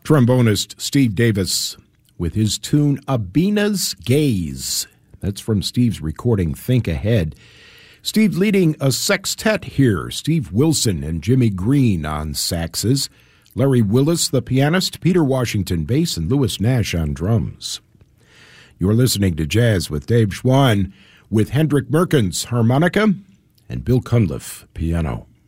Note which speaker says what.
Speaker 1: Trombonist Steve Davis with his tune Abina's Gaze. That's from Steve's recording Think Ahead. Steve leading a sextet here. Steve Wilson and Jimmy Green on saxes, Larry Willis the pianist, Peter Washington bass, and Louis Nash on drums. You're listening to Jazz with Dave Schwann with Hendrik Merkens harmonica and Bill Cunliffe piano.